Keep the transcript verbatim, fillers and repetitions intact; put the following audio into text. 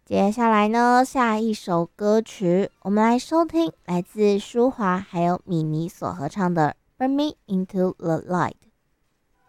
接下来呢，下一首歌曲，我们来收听来自舒华还有米妮所合唱的《Burn Me Into the Light》。